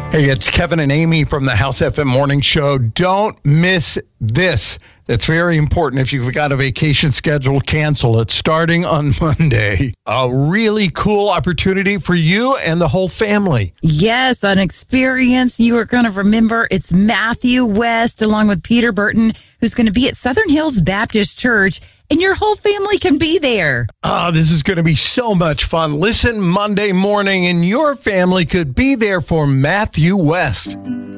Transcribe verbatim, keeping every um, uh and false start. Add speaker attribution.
Speaker 1: Hey, it's Kevin and Amy from the House F M Morning Show. Don't miss this. It's very important. If you've got a vacation schedule, cancel it starting on Monday. A really cool opportunity for you and the whole family.
Speaker 2: Yes, an experience you are going to remember. It's Matthew West along with Peter Burton, who's going to be at Southern Hills Baptist Church, and your whole family can be there.
Speaker 1: Oh, this is going to be so much fun. Listen Monday morning, and your family could be there for Matthew West.